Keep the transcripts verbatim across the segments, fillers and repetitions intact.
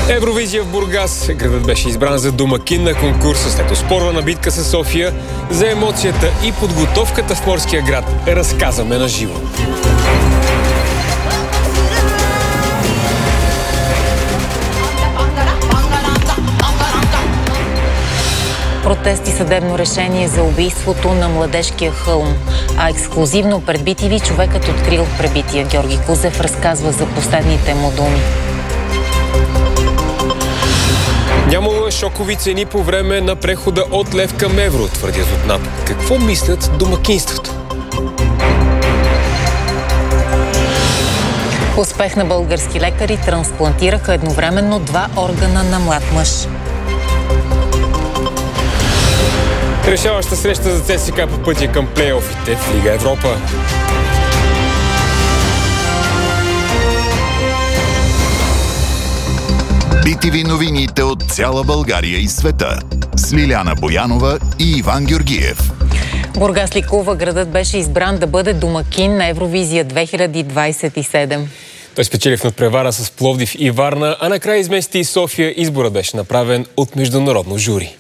Евровизия в Бургас. Градът беше избран за домакин на конкурса след оспорвана битка с София. За емоцията и подготовката в морския град разказваме на живо. Протест и съдебно решение за убийството на младежкия хълм. А ексклузивно пред би ти ви човекът открил пребития Георги Кузев разказва за последните му думи. Нямало е шокови цени по време на прехода от лев към евро, твърдят от НАП. Какво мислят домакинството? Успех на български лекари трансплантираха едновременно два органа на млад мъж. Решаваща среща за ЦСКА по пътя към плейофите в Лига Европа. би ти ви новините от цяла България и света с Лиляна Боянова и Иван Георгиев. Бургас ликува, градът беше избран да бъде домакин на Евровизия две хиляди двадесет и седем. Той спечели в надпревара с Пловдив и Варна, а накрая измести и София. Изборът беше направен от международно жури.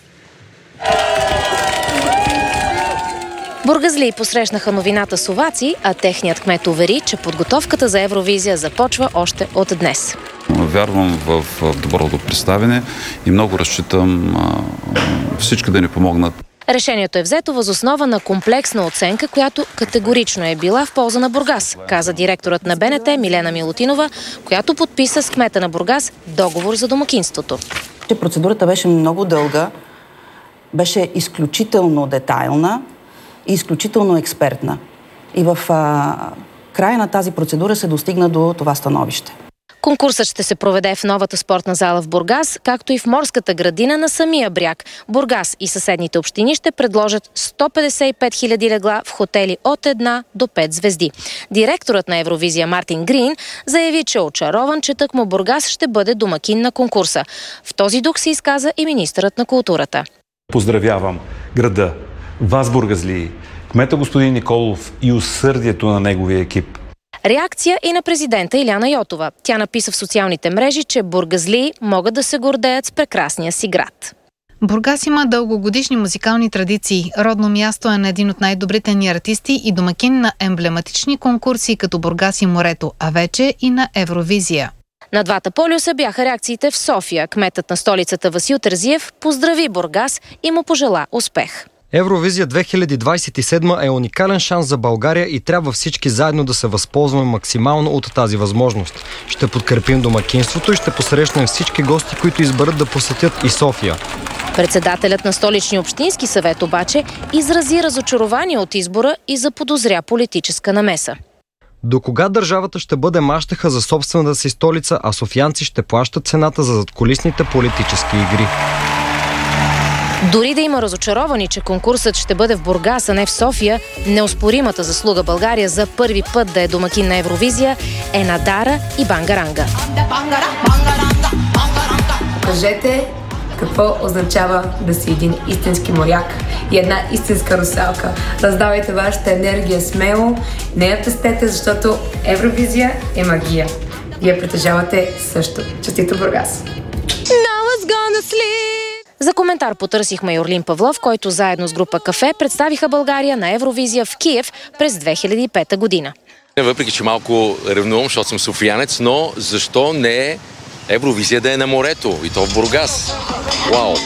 Бургазлии посрещнаха новината с овации, а техният кмет увери, че подготовката за Евровизия започва още от днес. Вярвам в доброто представяне и много разчитам всички да ни помогнат. Решението е взето въз основа на комплексна оценка, която категорично е била в полза на Бургас, каза директорът на Б Н Т Милена Милутинова, която подписа с кмета на Бургас договор за домакинството. Процедурата беше много дълга, беше изключително детайлна и изключително експертна. И в а, края на тази процедура се достигна до това становище. Конкурсът ще се проведе в новата спортна зала в Бургас, както и в морската градина на самия бряг. Бургас и съседните общини ще предложат сто петдесет и пет хиляди легла в хотели от една до пет звезди. Директорът на Евровизия Мартин Грин заяви, че е очарован, че тъкмо Бургас ще бъде домакин на конкурса. В този дух се изказа и министърът на културата. Поздравявам града, вас бургазлии, кмета господин Николов и усърдието на неговия екип. Реакция и на президента Иляна Йотова. Тя написа в социалните мрежи, че бургазлии могат да се гордеят с прекрасния си град. Бургас има дългогодишни музикални традиции. Родно място е на един от най-добрите ни артисти и домакин на емблематични конкурси като Бургас и морето, а вече и на Евровизия. На двата полюса бяха реакциите в София. Кметът на столицата Васил Терзиев поздрави Бургас и му пожела успех. Евровизия две хиляди двадесет и седма е уникален шанс за България и трябва всички заедно да се възползваме максимално от тази възможност. Ще подкрепим домакинството и ще посрещнем всички гости, които изберат да посетят и София. Председателят на Столичния общински съвет обаче изрази разочарование от избора и заподозря политическа намеса. До кога държавата ще бъде мащеха за собствената си столица, а софиянци ще плащат цената за задкулисните политически игри? Дори да има разочаровани, че конкурсът ще бъде в Бургас, а не в София, неоспоримата заслуга България за първи път да е домакин на Евровизия е на Дара и Бангаранга. Кажете какво означава да си един истински моряк и една истинска русалка. Раздавайте вашата енергия смело, не я пестете, защото Евровизия е магия. Вие притежавате също. Честито Бургас! За коментар потърсихме Юрлин Павлов, който заедно с група Кафе представиха България на Евровизия в Киев през две хиляди и пета година. Въпреки че малко ревнувам, защото съм софиянец, но защо не е Евровизия да е на морето и то в Бургас? Вау!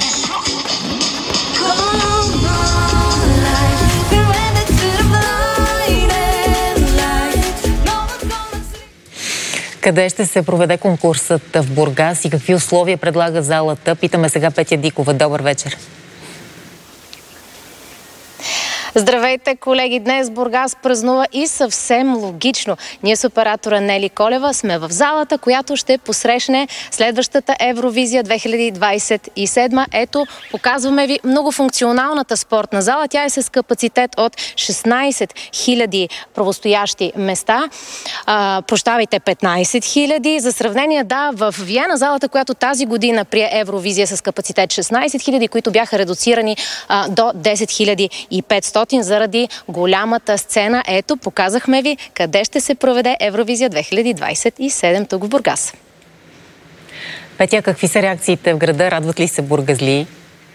Къде ще се проведе конкурсът в Бургас и какви условия предлага залата? Питаме сега Петя Дикова. Добър вечер. Здравейте, колеги! Днес Бургас празнува и съвсем логично. Ние с оператора Нели Колева сме в залата, която ще посрещне следващата Евровизия две хиляди двадесет и седма. Ето, показваме ви многофункционалната спортна зала. Тя е с капацитет от шестнадесет хиляди правостоящи места. А, прощавайте, петнадесет хиляди. За сравнение, да, в Виена залата, която тази година прие Евровизия с капацитет шестнадесет хиляди, които бяха редуцирани а, до десет хиляди и петстотин заради голямата сцена. Ето, показахме ви къде ще се проведе Евровизия две хиляди двадесет и седем тук в Бургас. Петя, какви са реакциите в града? Радват ли се бургазлии?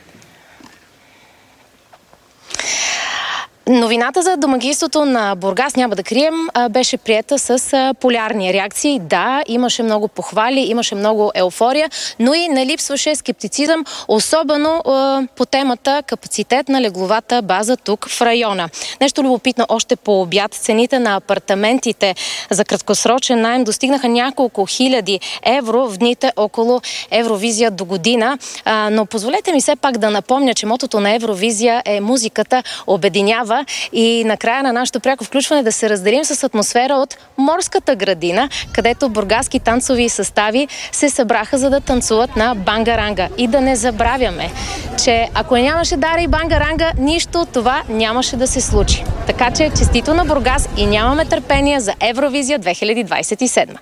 Новината за домакинството на Бургас, няма да крием, беше приета с полярни реакции. Да, имаше много похвали, имаше много еуфория, но и не липсваше скептицизъм, особено по темата капацитет на легловата база тук в района. Нещо любопитно, още по обяд цените на апартаментите за краткосрочен наем достигнаха няколко хиляди евро в дните около Евровизия до година. Но позволете ми все пак да напомня, че мотото на Евровизия е музиката обединява. И накрая на нашето пряко включване да се разделим с атмосфера от морската градина, където бургаски танцови състави се събраха, за да танцуват на бангаранга. И да не забравяме, че ако нямаше Дара и бангаранга, нищо от това нямаше да се случи. Така че честито на Бургас и нямаме търпение за Евровизия две хиляди двадесет и седма.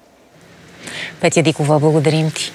Петя Дикова, благодарим ти.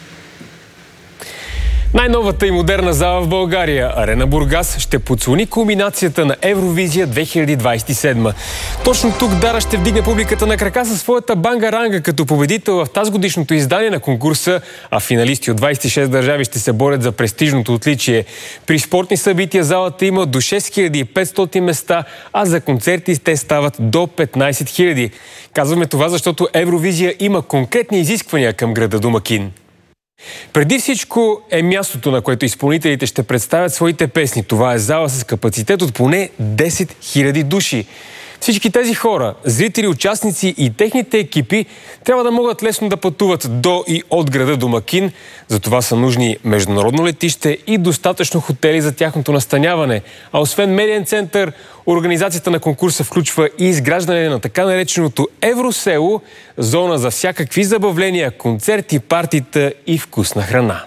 Най-новата и модерна зала в България, Арена Бургас, ще подслони кулминацията на Евровизия две хиляди двадесет и седма. Точно тук Дара ще вдигне публиката на крака със своята бангаранга като победител в тазгодишното издание на конкурса, а финалисти от двадесет и шест държави ще се борят за престижното отличие. При спортни събития залата има до шест хиляди и петстотин места, а за концерти те стават до петнадесет хиляди. Казваме това, защото Евровизия има конкретни изисквания към града домакин. Преди всичко е мястото, на което изпълнителите ще представят своите песни. Това е зала с капацитет от поне десет хиляди души. Всички тези хора, зрители, участници и техните екипи трябва да могат лесно да пътуват до и от града домакин. За това са нужни международно летище и достатъчно хотели за тяхното настаняване. А освен медиен център, организацията на конкурса включва и изграждане на така нареченото Евросело, зона за всякакви забавления, концерти, партита и вкусна храна.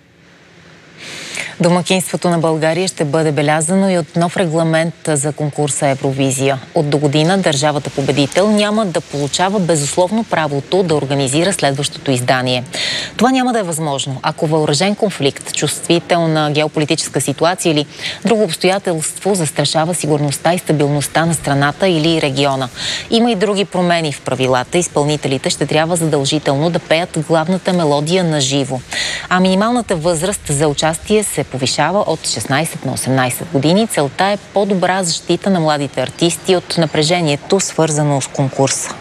Домакинството на България ще бъде белязано и от нов регламент за конкурса Евровизия. От до година държавата победител няма да получава безусловно правото да организира следващото издание. Това няма да е възможно, ако въоръжен конфликт, чувствителна геополитическа ситуация или друго обстоятелство застрашава сигурността и стабилността на страната или региона. Има и други промени в правилата. Изпълнителите ще трябва задължително да пеят главната мелодия на живо. А минималната възраст за участие се повишава от шестнадесет на осемнадесет години. Целта е по-добра защита на младите артисти от напрежението, свързано с конкурса.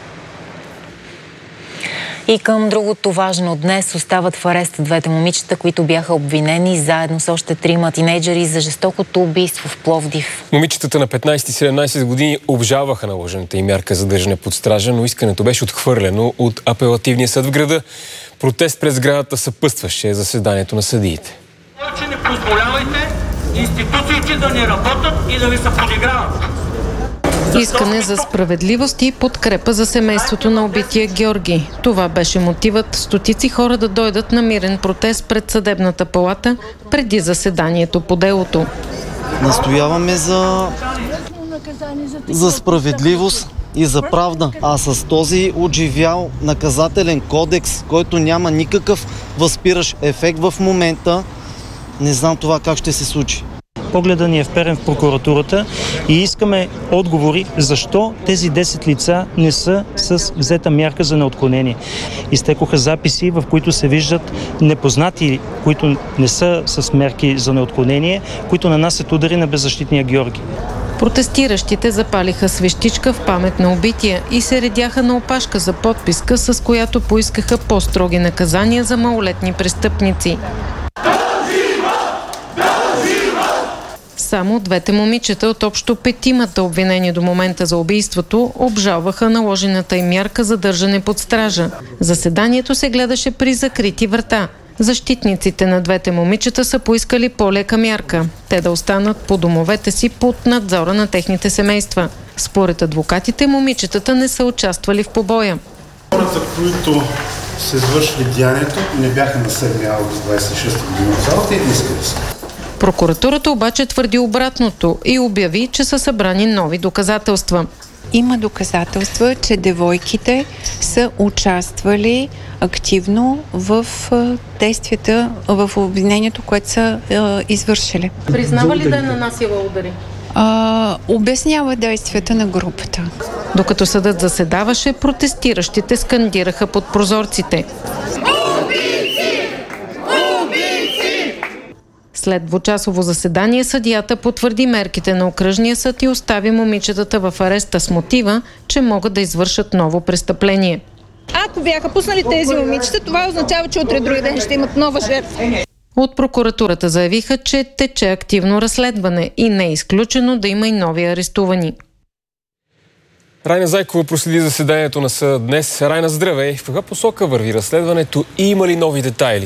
И към другото важно днес остават в арест двете момичета, които бяха обвинени заедно с още трима тинейджери за жестокото убийство в Пловдив. Момичетата на петнадесет и седемнадесет години обжалваха наложената им мярка за държане под стража, но искането беше отхвърлено от апелативния съд в града. Протест пред сградата съпътстваше заседанието на съдиите. Че не позволявайте институциите да не работят и да ви се подиграват. Искане за справедливост и подкрепа за семейството на убития Георги. Това беше мотивът стотици хора да дойдат на мирен протест пред съдебната палата преди заседанието по делото. Настояваме за, за справедливост и за правда. А с този отживял наказателен кодекс, който няма никакъв възпиращ ефект в момента, не знам това как ще се случи. Погледа ни е вперен в прокуратурата и искаме отговори защо тези десет лица не са с взета мярка за неотклонение. Изтекоха записи, в които се виждат непознати, които не са с мерки за неотклонение, които нанасят удари на беззащитния Георги. Протестиращите запалиха свещичка в памет на убития и се редяха на опашка за подписка, с която поискаха по-строги наказания за малолетни престъпници. Само двете момичета от общо петимата обвинени до момента за убийството обжалваха наложената им мярка за държане под стража. Заседанието се гледаше при закрити врата. Защитниците на двете момичета са поискали по-лека мярка. Те да останат по домовете си под надзора на техните семейства. Според адвокатите, момичетата не са участвали в побоя. Хората, които се извършили деянието, не бяха на седми август двадесет и шеста година в залата и искали са. Прокуратурата обаче твърди обратното и обяви, че са събрани нови доказателства. Има доказателства, че девойките са участвали активно в действията, в обвинението, което са е, извършили. Признава ли да е нанасила удари? А, обяснява действията на групата. Докато съдът заседаваше, протестиращите скандираха под прозорците. Убийци! След двучасово заседание съдията потвърди мерките на окръжния съд и остави момичетата в ареста с мотива, че могат да извършат ново престъпление. Ако бяха пуснали тези момичета, това означава, че утре други ден ще имат нова жертва. От прокуратурата заявиха, че тече активно разследване и не е изключено да има и нови арестувани. Райна Зайкова проследи заседанието на съда днес. Райна, здравей! В каква посока върви разследването и има ли нови детайли?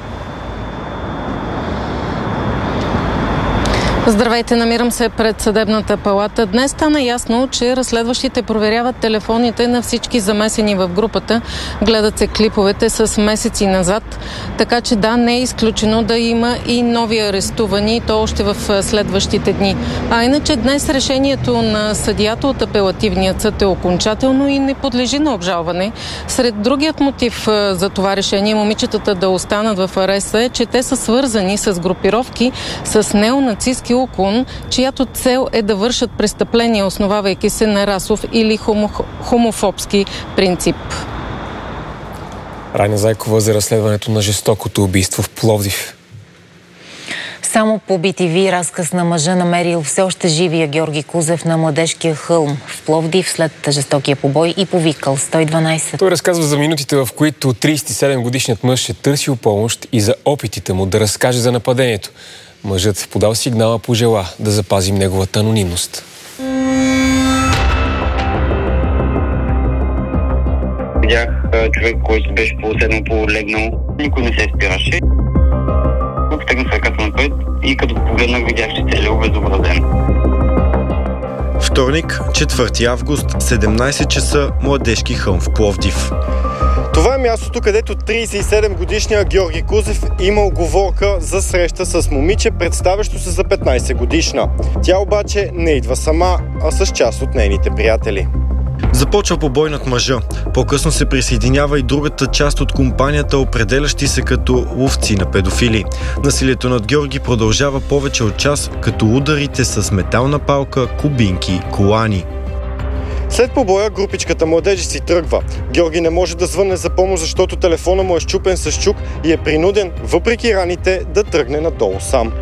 Здравейте, намирам се пред съдебната палата. Днес стана ясно, че разследващите проверяват телефоните на всички замесени в групата. Гледат се клиповете с месеци назад. Така че да, не е изключено да има и нови арестувани, то още в следващите дни. А иначе днес решението на съдията от апелативният съд е окончателно и не подлежи на обжалване. Сред другият мотив за това решение момичетата да останат в ареста е, че те са свързани с групировки с неонацистки уклон, чиято цел е да вършат престъпления, основавайки се на расов или хомо... хомофобски принцип. Райна Зайкова за разследването на жестокото убийство в Пловдив. Само по би ти ви разказ на мъжа, намерил все още живия Георги Кузев на Младежкия хълм в Пловдив след жестокия побой и повикал сто и дванайсет. Той разказва за минутите, в които трийсет и седем годишният мъж е търсил помощ и за опитите му да разкаже за нападението. Мъжът подал сигнала, пожела да запазим неговата анонимност. Видях човек, който беше полуседнал, полулегнал. Никой не се спираше. Втегнах ръката напред и като го погледнах, видях, че целият обезобразен. Вторник, четвърти август, седемнайсет часа, Младежки хълм в Пловдив. Това е мястото, където трийсет и седем годишният Георги Кузев има уговорка за среща с момиче, представящо се за петнайсет годишна. Тя обаче не идва сама, а с част от нейните приятели. Започва побой над мъжа. По-късно се присъединява и другата част от компанията, определящи се като ловци на педофили. Насилието над Георги продължава повече от час, като ударите с метална палка, кубинки, колани. След побоя групичката младежи си тръгва. Георги не може да звънне за помощ, защото телефона му е счупен с чук и е принуден, въпреки раните, да тръгне надолу сам.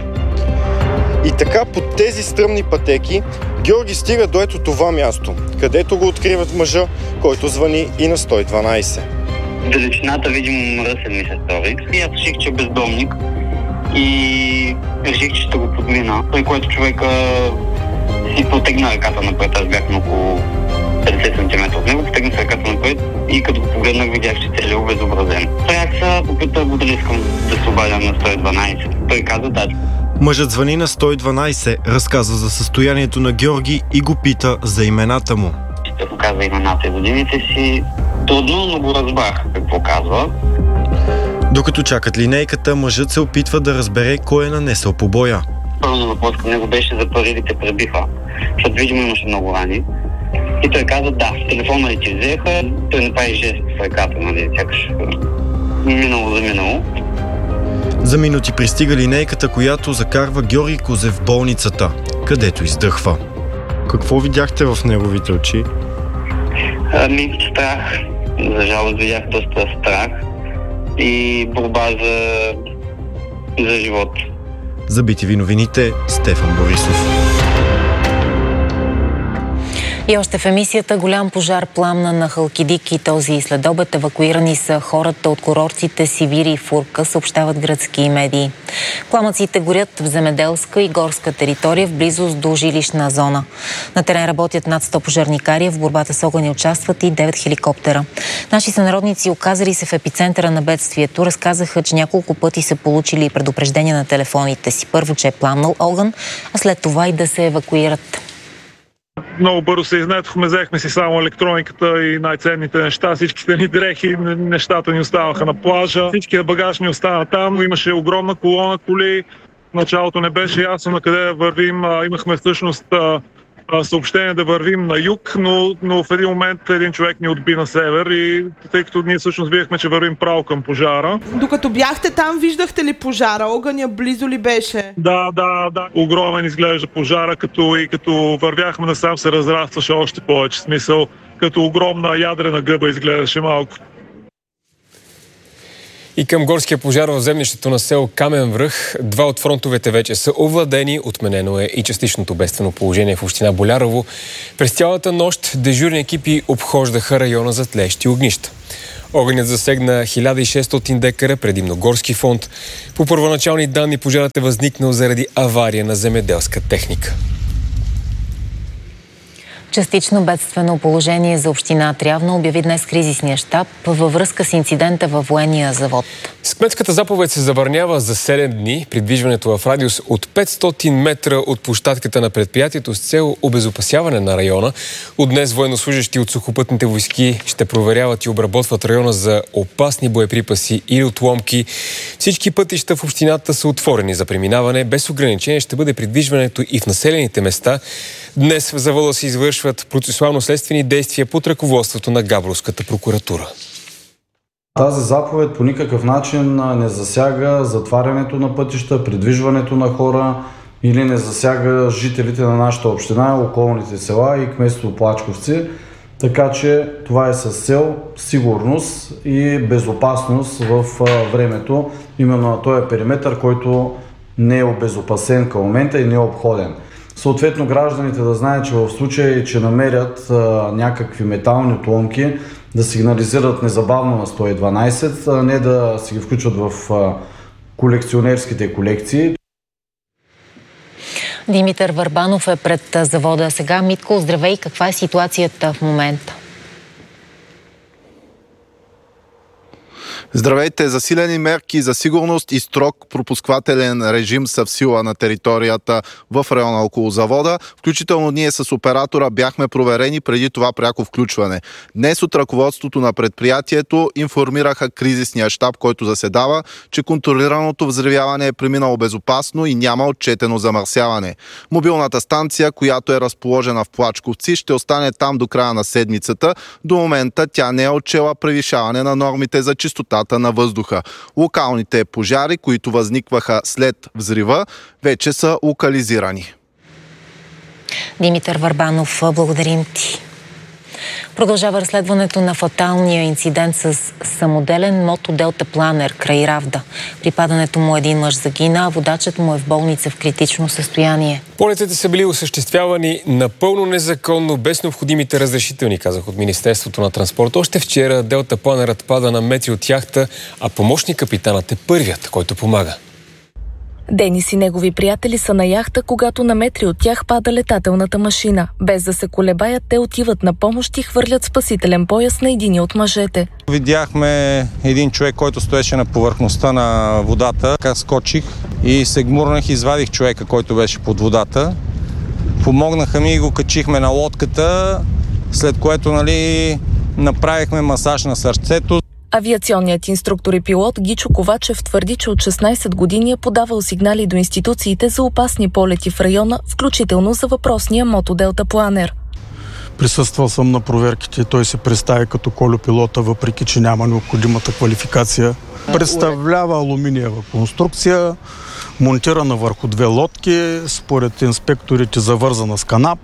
И така по тези стръмни пътеки Георги стига до ето това място, където го откриват мъжа, който звъни и на сто и дванайсет. Далечината видимо мръсен ми се стори. И аз реших, че е бездомник и реших, че ще го подмина. Той, който човека си потегна ръката напред, аз бях на около петдесет сантиметра от него, потегна се ръката напред и като го погледнах, видях, че целият е обезобразен. Спрях се, попитах го дали искам да се обадя на сто и дванайсет. Той каза да. Мъжът звъни на сто и дванайсет, разказа за състоянието на Георги и го пита за имената му. Ще му каза имената и годините си. Трудно, но го разбрах какво казва. Докато чакат линейката, мъжът се опитва да разбере кой е нанесъл побоя. Първо въпрос към него беше за парите пребиха, защото видимо имаше много рани. И той каза да, телефона ли ти взеха, той направи жест в ръката, нали, сякаш минало за минало. За минути пристига линейката, която закарва Георги Кузев в болницата, където издъхва. Какво видяхте в неговите очи? Ами, страх. За жалост видях доста страх и борба за, за живот. За би ти ви новините, Стефан Борисов. И още в емисията голям пожар пламна на Халкидик и този следобед. Евакуирани са хората от курортите Сивири и Фурка, съобщават гръцки медии. Пламъците горят в земеделска и горска територия в близост до жилищна зона. На терен работят над сто пожарникари, в борбата с огъня участват и девет хеликоптера. Наши сънародници, оказали се в епицентъра на бедствието, разказаха, че няколко пъти са получили предупреждения на телефоните си. Първо, че е пламнал огън, а след това и да се евакуират. Много бързо се изнетохме, взехме си само електрониката и най-ценните неща. Всичките ни дрехи, нещата ни оставаха на плажа. Всичкият багаж ни остана там. Имаше огромна колона коли. В началото не беше ясно на къде вървим. Имахме всъщност съобщение да вървим на юг, но, но в един момент един човек ни отби на север и тъй като ние всъщност видяхме, че вървим право към пожара. Докато бяхте там, виждахте ли пожара? Огъня близо ли беше? Да, да, да. Огромен изглежда пожара, като и като вървяхме насам се разрастваше още повече. Смисъл, като огромна ядрена гъба изглеждаше малко. И към горския пожар в землището на село Камен връх, два от фронтовете вече са овладени, отменено е и частичното бедствено положение в община Болярово. През цялата нощ дежурни екипи обхождаха района за тлеещи огнища. Огънят засегна хиляда и шестстотин декара, предимно горски фонд. По първоначални данни пожарът е възникнал заради авария на земеделска техника. Частично бедствено положение за община Трявна обяви днес кризисния щаб във връзка с инцидента във военния завод. С кметската заповед се забранява за седем дни придвижването в радиус от петстотин метра от площадката на предприятието с цел обезопасяване на района. От днес военнослужащи от сухопътните войски ще проверяват и обработват района за опасни боеприпаси или отломки. Всички пътища в общината са отворени за преминаване. Без ограничение ще бъде придвижването и в населените места. Днес в завода се извършват процесуално-следствени действия под ръководството на Габровската прокуратура. Тази заповед по никакъв начин не засяга затварянето на пътища, придвижването на хора или не засяга жителите на нашата община, околните села и кметство Плачковци. Така че това е с цел сигурност и безопасност в времето, именно на този периметър, който не е обезопасен към момента и не е обходен. Съответно гражданите да знаят, че в случай, че намерят а, някакви метални отломки, да сигнализират незабавно на сто и дванайсет, а не да си ги включват в а, колекционерските колекции. Димитър Върбанов е пред завода. Сега, Митко, здравей, каква е ситуацията в момента? Здравейте! Засилени мерки за сигурност и строг пропусквателен режим са в сила на територията в района около завода. Включително ние с оператора бяхме проверени преди това пряко включване. Днес от ръководството на предприятието информираха кризисния щаб, който заседава, че контролираното взривяване е преминало безопасно и няма отчетено замърсяване. Мобилната станция, която е разположена в Плачковци, ще остане там до края на седмицата. До момента тя не е отчела превишаване на нормите за чистота на въздуха. Локалните пожари, които възникваха след взрива, вече са локализирани. Димитър Върбанов, благодарим ти. Продължава разследването на фаталния инцидент с самоделен мотоделтапланер край Равда. При падането му един мъж загина, а водачът му е в болница в критично състояние. Полетите са били осъществявани напълно незаконно, без необходимите разрешителни, казах от Министерството на транспорта. Още вчера делтапланерът пада на метри от яхта, а помощник капитанът е първият, който помага. Денис и негови приятели са на яхта, когато на метри от тях пада летателната машина. Без да се колебаят, те отиват на помощ и хвърлят спасителен пояс на един от мъжете. Видяхме един човек, който стоеше на повърхността на водата. Как скочих и се гмурнах, извадих човека, който беше под водата. Помогнаха ми и го качихме на лодката, след което, нали, направихме масаж на сърцето. Авиационният инструктор и пилот Гичо Ковачев твърди, че от шестнайсет години е подавал сигнали до институциите за опасни полети в района, включително за въпросния мотоделтапланер. Присъствал съм на проверките. Той се представи като колопилота, въпреки че няма необходимата квалификация. Представлява алуминиева конструкция, монтирана върху две лодки, според инспекторите завързана с канап.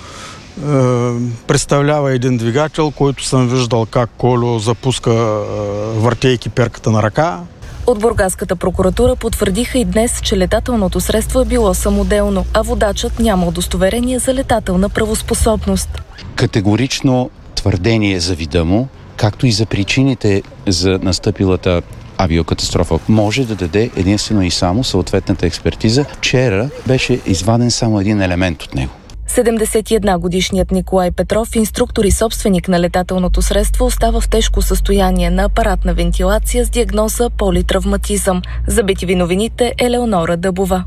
Представлява един двигател, който съм виждал как Колю запуска, въртейки перката на ръка. От Бургаската прокуратура потвърдиха и днес, че летателното средство е било самоделно, а водачът няма удостоверение за летателна правоспособност. Категорично твърдение за вида му, както и за причините за настъпилата авиокатастрофа, може да даде единствено и само съответната експертиза. Вчера беше изваден само един елемент от него. седемдесет и една годишният Николай Петров, инструктор и собственик на летателното средство, остава в тежко състояние на апаратна вентилация с диагноза политравматизъм. За би ти ви новините Елеонора Дъбова.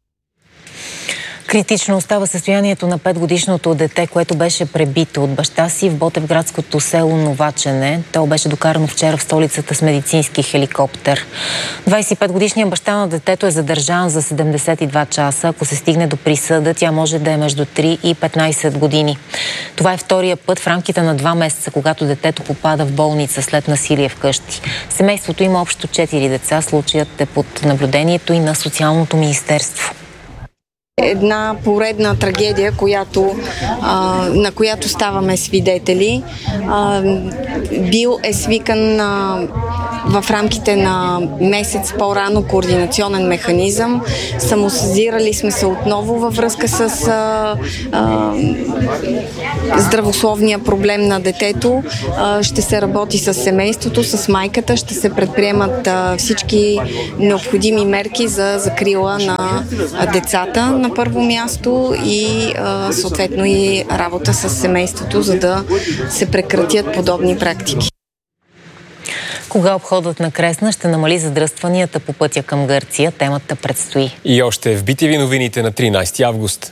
Критично остава състоянието на петгодишното дете, което беше пребито от баща си в ботевградското село Новачене. То беше докарано вчера в столицата с медицински хеликоптер. двайсет и петгодишният баща на детето е задържан за седемдесет и два часа. Ако се стигне до присъда, тя може да е между три и петнайсет години. Това е втория път в рамките на два месеца, когато детето попада в болница след насилие вкъщи. Семейството има общо четири деца. Случаят е под наблюдението и на Социалното министерство. Една поредна трагедия, която, а, на която ставаме свидетели. А, бил е свикан а, в рамките на месец по-рано координационен механизъм. Самосезирали сме се отново във връзка с а, а, здравословния проблем на детето. А, ще се работи с семейството, с майката, ще се предприемат а, всички необходими мерки за закрила на а, децата на първо място и а, съответно и работа с семейството, за да се прекратят подобни практики. Кога обходът на Кресна ще намали задръстванията по пътя към Гърция? Темата предстои. И още в би ти ви новините на тринайсети август.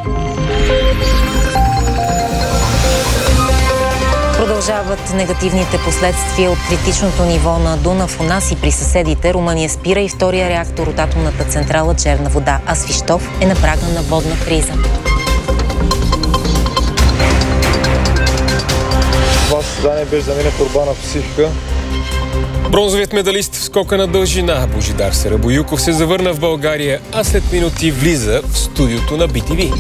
Продължават негативните последствия от критичното ниво на Дунав у нас и при съседите. Румъния спира и втория реактор от атомната централа Черна вода, а Свищов е на прага на водна криза. Това състезание беше за мен борба на психика. Бронзовият медалист в скока на дължина Божидар Сарабоюков се завърна в България, а след минути влиза в студиото на би ти ви.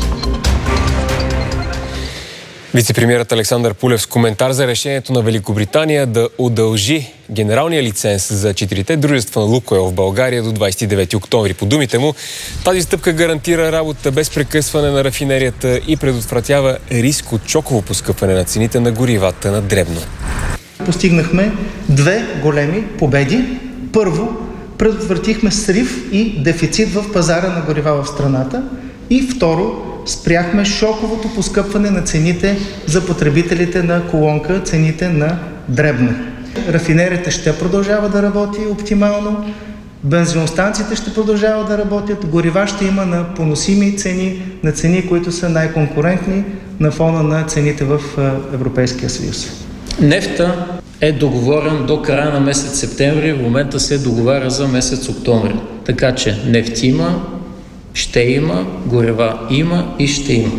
Вицепремиерът Александър Пулев с коментар за решението на Великобритания да удължи генералния лиценз за четирите дружества на Лукойл в България до двайсет и девети октомври. По думите му, тази стъпка гарантира работа без прекъсване на рафинерията и предотвратява риск от шоково поскъпване на цените на горивата на дребно. Постигнахме две големи победи. Първо, предотвратихме срив и дефицит в пазара на горива в страната. И второ, спряхме шоковото поскъпване на цените за потребителите на колонка, цените на дребно. Рафинерията ще продължава да работи оптимално, бензиностанциите ще продължават да работят, горива ще има на поносими цени, на цени, които са най-конкурентни на фона на цените в Европейския съюз. Нефта е договорен до края на месец септември, в момента се договаря за месец октомври. Така че нефт има, ще има, горива има и ще има.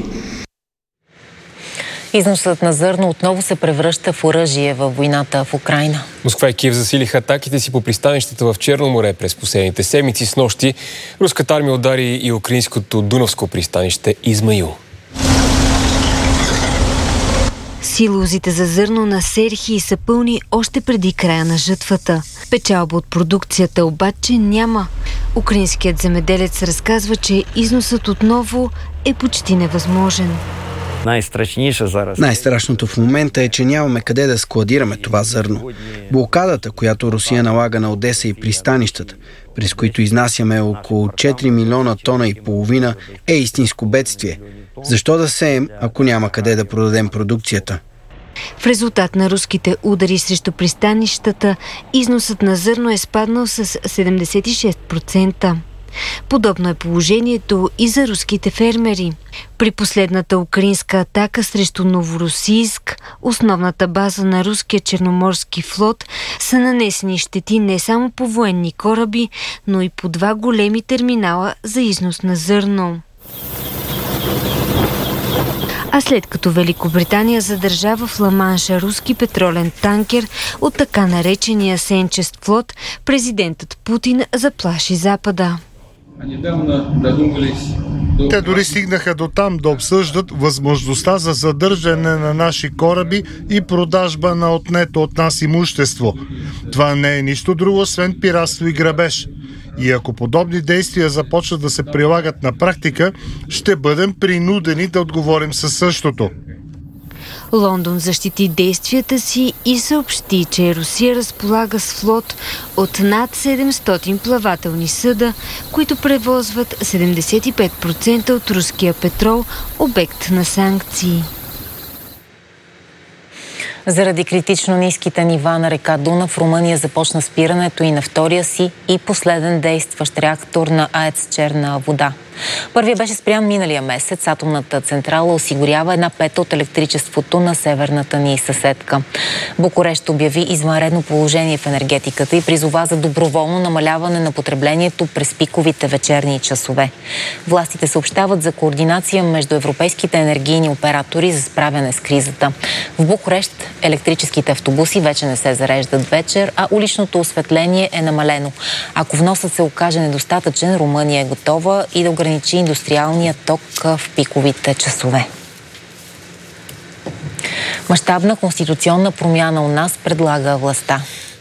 Износът на зърно отново се превръща в оръжие във войната в Украйна. Москва и Киев засилиха атаките си по пристанищата в Черно море през последните седмици. С нощи руската армия удари и украинското Дунавско пристанище Измаил. Силозите за зърно на Серхий са пълни още преди края на жатвата. Печалба от продукцията обаче няма. Украинският земеделец разказва, че износът отново е почти невъзможен. Най-страшното в момента е, че нямаме къде да складираме това зърно. Блокадата, която Русия налага на Одеса и пристанищата, през които изнасяме около четири милиона тона и половина, е истинско бедствие. Защо да сеем, ако няма къде да продадем продукцията? В резултат на руските удари срещу пристанищата, износът на зърно е спаднал с седемдесет и шест процента. Подобно е положението и за руските фермери. При последната украинска атака срещу Новоросийск, основната база на руския черноморски флот, са нанесени щети не само по военни кораби, но и по два големи терминала за износ на зърно. А след като Великобритания задържа в Ла-Манша руски петролен танкер от така наречения сенчест флот, президентът Путин заплаши Запада. Те дори стигнаха до там да обсъждат възможността за задържане на наши кораби и продажба на отнето от нас имущество. Това не е нищо друго, освен пиратство и грабеж. И ако подобни действия започнат да се прилагат на практика, ще бъдем принудени да отговорим със същото. Лондон защити действията си и съобщи, че Русия разполага с флот от над седемстотин плавателни съда, които превозват седемдесет и пет процента от руския петрол, обект на санкции. Заради критично ниските нива на река Дунав, Румъния започна спирането и на втория си и последен действащ реактор на АЕЦ Черна вода. Първият беше спрян миналия месец. Атомната централа осигурява една пета от електричеството на северната ни съседка. Букурещ обяви извънредно положение в енергетиката и призова за доброволно намаляване на потреблението през пиковите вечерни часове. Властите съобщават за координация между европейските енергийни оператори за справяне с кризата. В Букурещ електрическите автобуси вече не се зареждат вечер, а уличното осветление е намалено. Ако вносът се окаже недостатъчен, Румъния е готова и да ограничи индустриалния ток в пиковите часове. Мащабна конституционна промяна у нас предлага властта.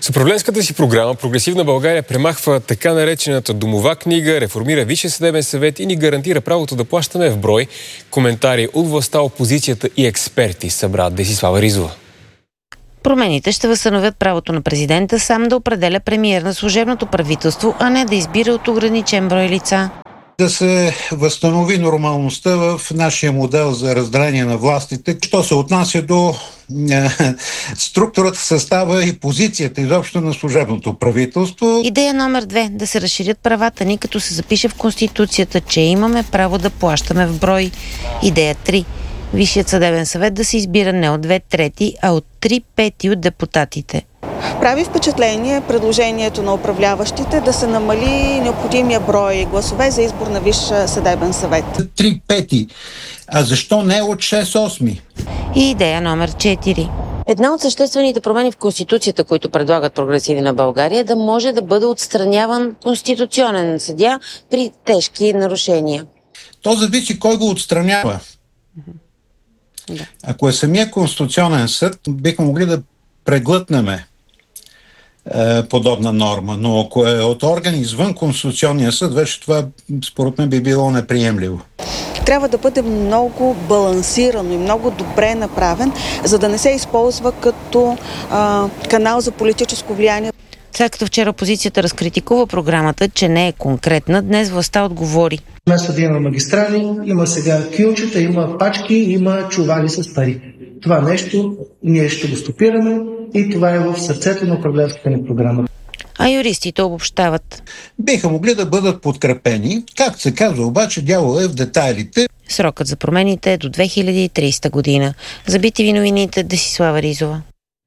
С управленската си програма Прогресивна България премахва така наречената домова книга, реформира Висшия съдебен съвет и ни гарантира правото да плащаме в брой. Коментари от властта, опозицията и експерти събра Десислава Ризова. Промените ще възстановят правото на президента сам да определя премиер на служебното правителство, а не да избира от ограничен брой лица. Да се възстанови нормалността в нашия модел за разделение на властите, що се отнася до е, структурата, състава и позицията изобщо на служебното правителство. Идея номер две – да се разширят правата ни, като се запише в Конституцията, че имаме право да плащаме в брой. Идея три – Висшият съдебен съвет да се избира не от две трети, а от три пети от депутатите. Прави впечатление предложението на управляващите да се намали необходимия брой гласове за избор на Висш съдебен съвет. Три пети. А защо не от шест осми? И идея номер четири. Една от съществените промени в Конституцията, които предлагат Прогресивна България, е да може да бъде отстраняван конституционен съдия при тежки нарушения. То зависи кой го отстранява. Да. Ако е самия Конституционен съд, бихме могли да преглътнеме е, подобна норма, но ако е от орган извън Конституционния съд, вече това според мен би било неприемливо. Трябва да бъде много балансирано и много добре направен, за да не се използва като а, канал за политическо влияние. След като вчера опозицията разкритикува програмата, че не е конкретна, днес властта отговори. Вместо да има магистрали, има сега кюлчета, има пачки, има чували с пари. Това нещо ние ще го стопираме и това е в сърцето на управленската ни програма. А юристите обобщават. Биха могли да бъдат подкрепени. Как се казва, обаче дяволът е в детайлите. Срокът за промените е до две хиляди и тридесета година. За би ти ви новините, Десислава Ризова.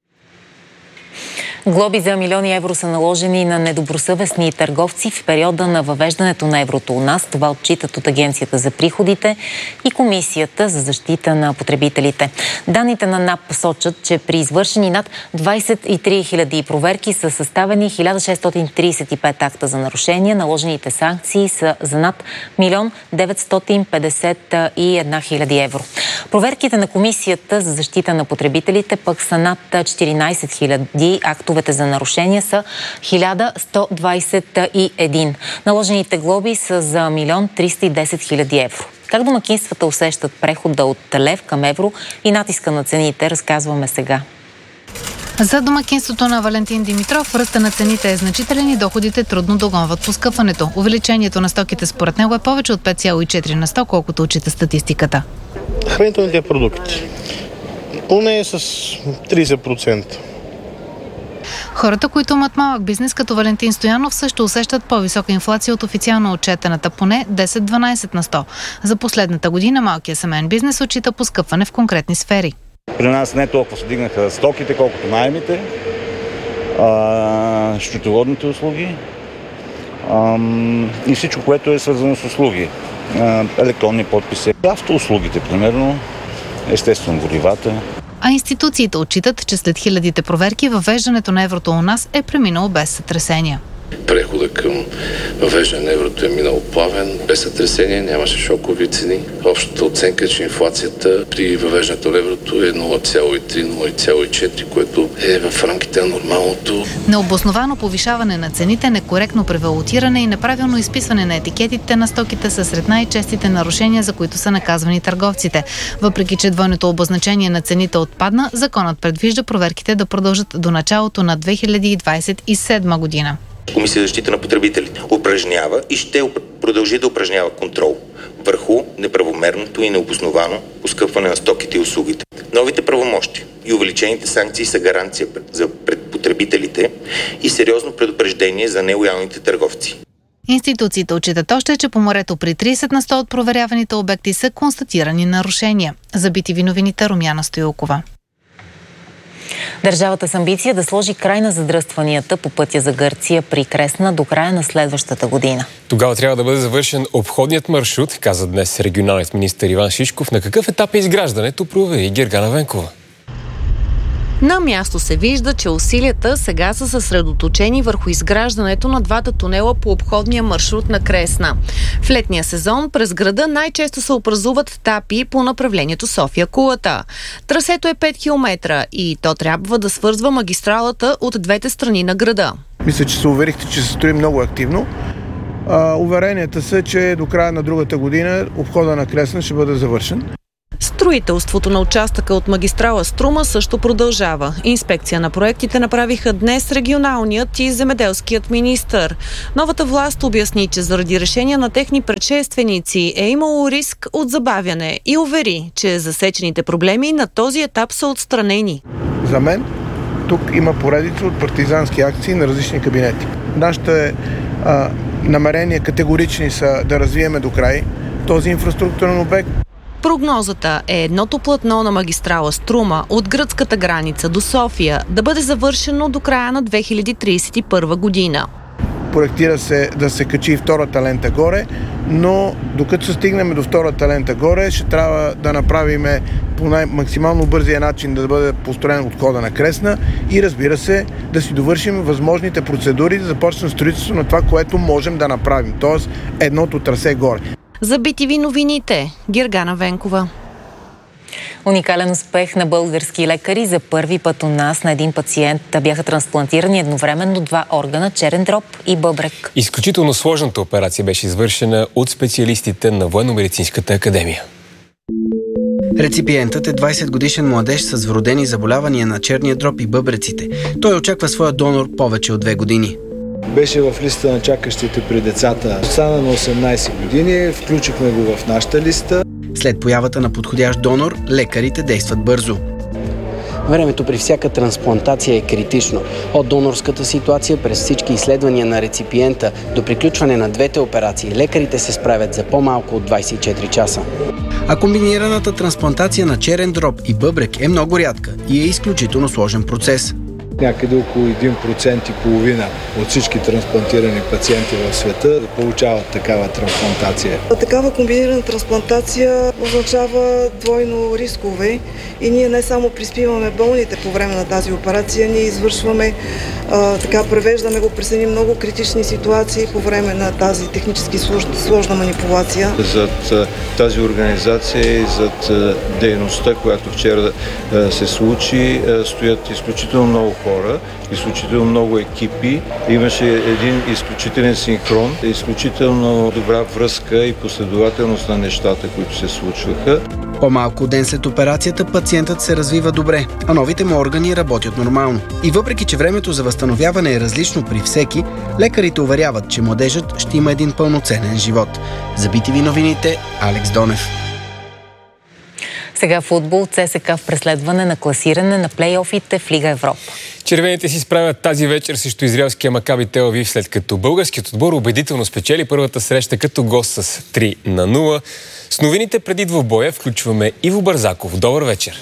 Глоби за милиони евро са наложени на недобросъвестни търговци в периода на въвеждането на еврото у нас. Това отчитат от Агенцията за приходите и Комисията за защита на потребителите. Данните на НАП сочат, че при извършени над двадесет и три хиляди проверки са съставени хиляда шестстотин тридесет и пет акта за нарушения. Наложените санкции са за над милион деветстотин петдесет и една хиляди евро. Проверките на Комисията за защита на потребителите пък са над четиринадесет хиляди, актовете за нарушения са хиляда сто двадесет и един. Наложените глоби са за милион триста и десет хиляди евро. Как домакинствата усещат прехода от лев към евро и натиска на цените, разказваме сега. За домакинството на Валентин Димитров ръста на цените е значителен и доходите трудно догонват поскъпването. Увеличението на стоките според него е повече от пет цяло и четири на сто, колкото отчита статистиката. Хранителните продукти поне е с тридесет процента. Хората, които имат малък бизнес, като Валентин Стоянов, също усещат по-висока инфлация от официално отчетената, поне десет до дванадесет на сто. За последната година малкият семейен бизнес отчита поскъпване в конкретни сфери. При нас не толкова се дигнаха стоките, колкото наемите, а, счетоводните услуги а, и всичко, което е свързано с услуги. А, електронни подписи, автоуслугите, примерно, естествено горивата. А институциите отчитат, че след хилядите проверки въвеждането на еврото у нас е преминало без сътресения. Прехода към въвеждане на еврото е минал плавен, без сътресение, нямаше шокови цени. Общата оценка е, че инфлацията при въвеждането на еврото е нула цяло и три до нула цяло и четири, което е в рамките на нормалното. Необосновано повишаване на цените, некоректно превалутиране и неправилно изписване на етикетите на стоките са сред най-честите нарушения, за които са наказвани търговците. Въпреки че двойното обозначение на цените отпадна, законът предвижда проверките да продължат до началото на две хиляди двадесет и седма година. Комисия за защита на потребителите упражнява и ще продължи да упражнява контрол върху неправомерното и необосновано поскъпване на стоките и услугите. Новите правомощи и увеличените санкции са гаранция за пред потребителите и сериозно предупреждение за нелоялните търговци. Институциите отчитат още, че по морето при тридесет на сто от проверяваните обекти са констатирани нарушения. За би ти ви новините, Румяна Стоилкова. Държавата с амбиция да сложи край на задръстванията по пътя за Гърция при Кресна до края на следващата година. Тогава трябва да бъде завършен обходният маршрут, каза днес регионалният министър Иван Шишков. На какъв етап е изграждането, провери Гергана Венкова. На място се вижда, че усилията сега са съсредоточени върху изграждането на двата тунела по обходния маршрут на Кресна. В летния сезон през града най-често се образуват тапи по направлението София-Кулата. Трасето е пет километра и то трябва да свързва магистралата от двете страни на града. Мисля, че се уверихте, че се строи много активно. А, уверенията са, че до края на другата година обхода на Кресна ще бъде завършен. Строителството на участъка от магистрала Струма също продължава. Инспекция на проектите направиха днес регионалният и земеделският министър. Новата власт обясни, че заради решения на техни предшественици е имало риск от забавяне и увери, че засечените проблеми на този етап са отстранени. За мен тук има поредица от партизански акции на различни кабинети. Нашите а, намерения категорични са да развиеме до край този инфраструктурен обект. Прогнозата е едното платно на магистрала Струма от гръцката граница до София да бъде завършено до края на две хиляди тридесет и първа година. Проектира се да се качи и втората лента горе, но докато се стигнем до втората лента горе, ще трябва да направим по най-максимално бързия начин да бъде построен отхода на Кресна и, разбира се, да си довършим възможните процедури да започнем строителство на това, което можем да направим, т.е. едното трасе горе. За би ти ви новините, Гергана Венкова. Уникален успех на български лекари. За първи път у нас на един пациент бяха трансплантирани едновременно два органа – черен дроб и бъбрек. Изключително сложната операция беше извършена от специалистите на Военно-медицинската академия. Реципиентът е двайсет годишен младеж с вродени заболявания на черния дроб и бъбреците. Той очаква своя донор повече от две години. Беше в листа на чакащите при децата. Стана на осемнайсет години, включихме го в нашата листа. След появата на подходящ донор, лекарите действат бързо. Времето при всяка трансплантация е критично. От донорската ситуация през всички изследвания на реципиента до приключване на двете операции, лекарите се справят за по-малко от двайсет и четири часа. А комбинираната трансплантация на черен дроб и бъбрек е много рядка и е изключително сложен процес. Някъде около един процент и половина от всички трансплантирани пациенти в света получават такава трансплантация. Такава комбинирана трансплантация означава двойно рискове и ние не само приспиваме болните по време на тази операция, ние извършваме, а, така превеждаме го през едни много критични ситуации по време на тази технически сложна, сложна манипулация. Зад тази организация и зад дейността, която вчера се случи, стоят изключително много хора, изключително много екипи. Имаше един изключителен синхрон, изключително добра връзка и последователност на нещата, които се случваха. По-малко ден след операцията пациентът се развива добре, а новите му органи работят нормално. И въпреки, че времето за възстановяване е различно при всеки, лекарите уверяват, че младежът ще има един пълноценен живот. За би ти ви новините, Алекс Донев. Сега футбол, ЦСКА в преследване на класиране на плейофите в Лига Европа. Червените си справят тази вечер срещу израелския Макаби Тел Авив, след като българският отбор убедително спечели първата среща като гост с три на нула. С новините преди двубоя включваме Иво Бързаков. Добър вечер!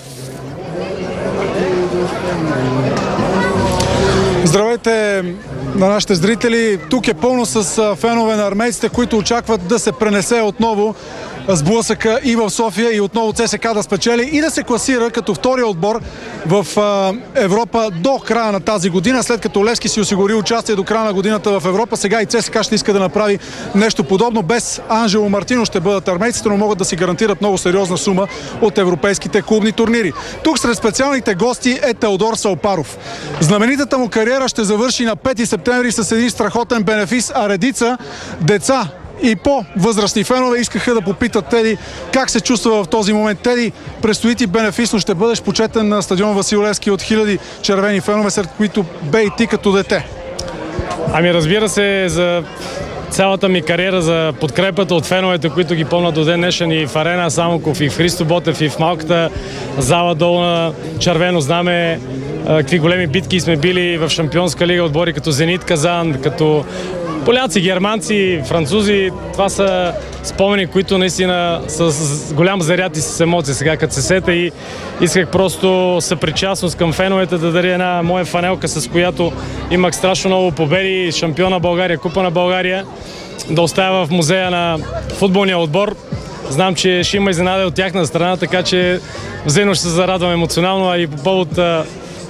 Здравейте на нашите зрители! Тук е пълно с фенове на армейците, които очакват да се пренесе отново сблъсъка и в София и отново ЦСКА да спечели и да се класира като втория отбор в Европа до края на тази година. След като Левски си осигури участие до края на годината в Европа, сега и ЦСКА ще иска да направи нещо подобно. Без Анжело Мартино ще бъдат армейците, но могат да си гарантират много сериозна сума от европейските клубни турнири. Тук сред специалните гости е Теодор Салпаров. Знаменитата му кариера ще завърши на пети септември с един страхотен бенефис, а редица деца и по-възрастни фенове искаха да попитат Теди как се чувства в този момент. Теди, предстои ти бенефисно, ще бъдеш почетен на стадион Васил Левски от хиляди червени фенове, сред които бе и ти като дете. Ами разбира се, за цялата ми кариера, за подкрепата от феновете, които ги помнят до ден днешен и в Арена Самоков, и в Христо Ботев, и в малката зала долу на червено знаме. Какви големи битки сме били в Шампионска лига, отбори като Зенит Казан, като поляци, германци, французи. Това са спомени, които наистина са с голям заряд и с емоция. Сега като се сета и исках просто съпричастност към феновете да даря една моя фанелка, с която имах страшно много победи, шампиона България, Купа на България, да оставя в музея на футболния отбор. Знам, че ще има изненада от тяхна страна, така че взаимно ще се зарадвам емоционално, а и по повод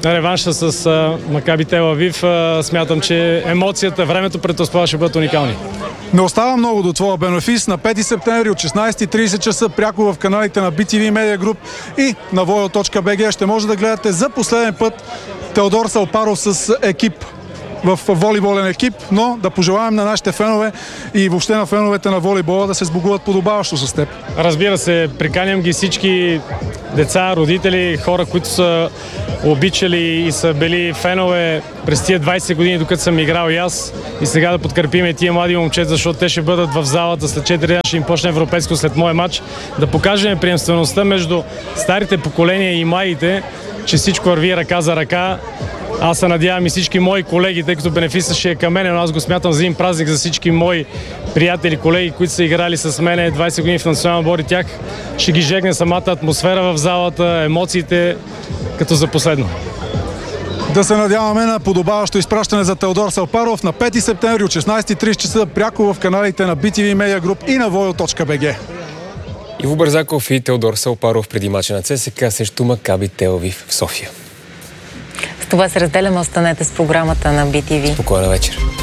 реванша с а, Макаби Тел Авив. А, смятам, че емоцията, времето пред това ще бъдат уникални. Не остава много до твоя бенефис. На пети септември от шестнайсет и трийсет часа пряко в каналите на би ти ви Media Group и на войл точка би джи ще може да гледате за последен път Теодор Салпаров с екип в волейболен екип, но да пожелаем на нашите фенове и въобще на феновете на волейбола да се сбогуват подобаващо с теб. Разбира се, приканям ги всички деца, родители, хора, които са обичали и са били фенове през тия двайсет години, докато съм играл и аз, и сега да подкрепиме тия млади момчета, защото те ще бъдат в залата след четири дни, ще им почне европейско след моя матч, да покажем приемствеността между старите поколения и младите, че всичко върви ръка за ръка. Аз се надявам и всички мои колеги, тъй като бенефисът ще е към мене, но аз го смятам за един празник за всички мои приятели, колеги, които са играли с мене двайсет години в национален отбор, и тях ще ги жегне самата атмосфера в залата, емоциите, като за последно. Да се надяваме на подобаващо изпращане за Теодор Салпаров на пети септември от шестнайсет и трийсет часа пряко в каналите на би ти ви Media Group и на войл точка би джи. Иво Бързаков и Теодор Салпаров преди мача на ЦСКА срещу Макаби Тел Авив в София. С това се разделяме. Останете с програмата на би ти ви. Спокойна вечер.